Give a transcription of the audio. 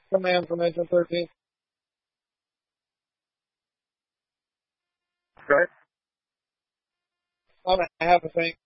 Command from Agent 13. Right. I have a thing.